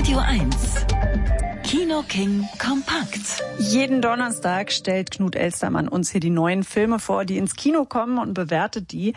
Radio 1. Kino King kompakt. Jeden Donnerstag stellt Knut Elstermann uns hier die neuen Filme vor, die ins Kino kommen und bewertet die.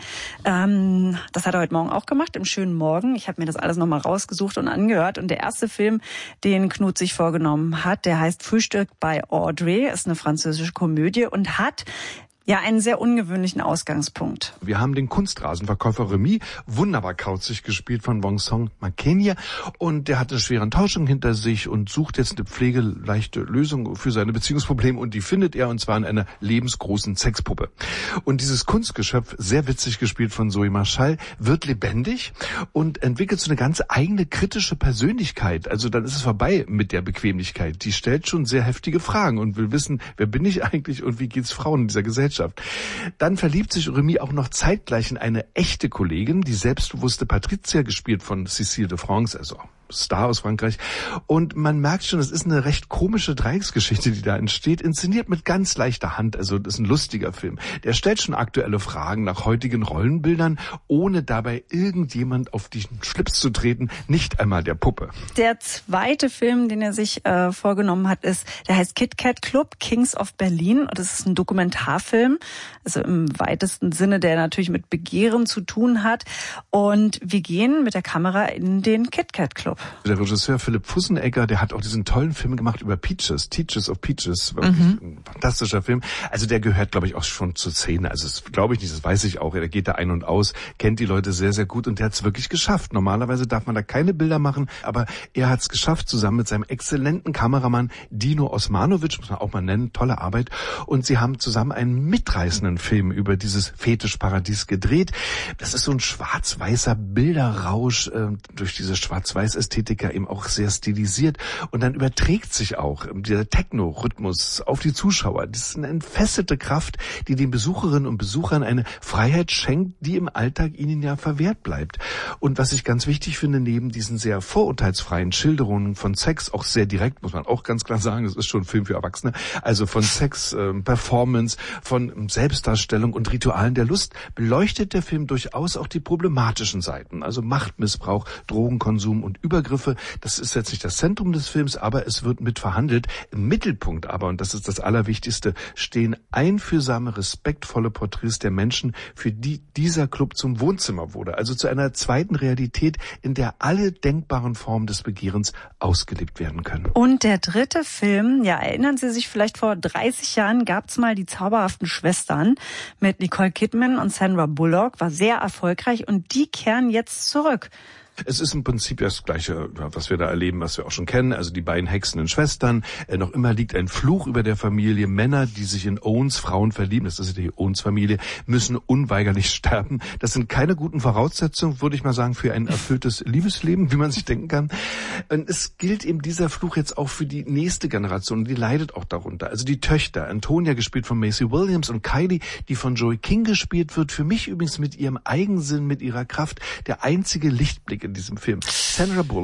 Das hat er heute Morgen auch gemacht, im schönen Morgen. Ich habe mir das alles nochmal rausgesucht und angehört. Und der erste Film, den Knut sich vorgenommen hat, der heißt Frühstück bei Audrey, ist eine französische Komödie und hat einen sehr ungewöhnlichen Ausgangspunkt. Wir haben den Kunstrasenverkäufer Remy, wunderbar kauzig gespielt von Vincent Macaigne, und der hat eine schwere Enttäuschung hinter sich und sucht jetzt eine pflegeleichte Lösung für seine Beziehungsprobleme, und die findet er, und zwar in einer lebensgroßen Sexpuppe. Und dieses Kunstgeschöpf, sehr witzig gespielt von Zoe Marschall, wird lebendig und entwickelt so eine ganz eigene kritische Persönlichkeit. Also dann ist es vorbei mit der Bequemlichkeit. Die stellt schon sehr heftige Fragen und will wissen, wer bin ich eigentlich und wie geht's Frauen in dieser Gesellschaft. Dann verliebt sich Remy auch noch zeitgleich in eine echte Kollegin, die selbstbewusste Patricia, gespielt von Cécile de France, also Star aus Frankreich. Und man merkt schon, es ist eine recht komische Dreiecksgeschichte, die da entsteht, inszeniert mit ganz leichter Hand. Also das ist ein lustiger Film. Der stellt schon aktuelle Fragen nach heutigen Rollenbildern, ohne dabei irgendjemand auf die Schlips zu treten, nicht einmal der Puppe. Der zweite Film, den er sich vorgenommen hat, der heißt Kit Kat Club, Kings of Berlin. Und das ist ein Dokumentarfilm, also im weitesten Sinne, der natürlich mit Begehren zu tun hat. Und wir gehen mit der Kamera in den Kit Kat Club. Der Regisseur Philipp Fussenegger, der hat auch diesen tollen Film gemacht über Peaches, Teachers of Peaches, wirklich ein fantastischer Film. Also der gehört, glaube ich, auch schon zur Szene. Also das glaube ich nicht, das weiß ich auch. Er geht da ein und aus, kennt die Leute sehr, sehr gut, und der hat es wirklich geschafft. Normalerweise darf man da keine Bilder machen, aber er hat es geschafft, zusammen mit seinem exzellenten Kameramann Dino Osmanovic, muss man auch mal nennen, tolle Arbeit. Und sie haben zusammen einen mitreißenden Film über dieses Fetischparadies gedreht. Das ist so ein schwarz-weißer Bilderrausch, durch diese Schwarz-Weiß-Ästhetiker eben auch sehr stilisiert, und dann überträgt sich auch der Techno-Rhythmus auf die Zuschauer. Das ist eine entfesselte Kraft, die den Besucherinnen und Besuchern eine Freiheit schenkt, die im Alltag ihnen ja verwehrt bleibt. Und was ich ganz wichtig finde, neben diesen sehr vorurteilsfreien Schilderungen von Sex, auch sehr direkt, muss man auch ganz klar sagen, es ist schon ein Film für Erwachsene, also von Sex, Performance, von Selbstdarstellung und Ritualen der Lust, beleuchtet der Film durchaus auch die problematischen Seiten, also Machtmissbrauch, Drogenkonsum und Übergriffe. Das ist jetzt nicht das Zentrum des Films, aber es wird mit verhandelt. Im Mittelpunkt aber, und das ist das Allerwichtigste, stehen einfühlsame, respektvolle Porträts der Menschen, für die dieser Club zum Wohnzimmer wurde, also zu einer zweiten Realität, in der alle denkbaren Formen des Begehrens ausgelebt werden können. Und der dritte Film, erinnern Sie sich vielleicht, vor 30 Jahren gab es mal Die zauberhaften Schwestern mit Nicole Kidman und Sandra Bullock, war sehr erfolgreich, und die kehren jetzt zurück. Es ist im Prinzip das Gleiche, was wir da erleben, was wir auch schon kennen. Also die beiden hexenden Schwestern. Noch immer liegt ein Fluch über der Familie. Männer, die sich in Owens Frauen verlieben, das ist die Owens-Familie, müssen unweigerlich sterben. Das sind keine guten Voraussetzungen, würde ich mal sagen, für ein erfülltes Liebesleben, wie man sich denken kann. Und es gilt eben dieser Fluch jetzt auch für die nächste Generation. Die leidet auch darunter. Also die Töchter, Antonia, gespielt von Maisie Williams, und Kylie, die von Joey King gespielt wird. Für mich übrigens mit ihrem Eigensinn, mit ihrer Kraft, der einzige Lichtblick in diesem Film. Sandra Bullock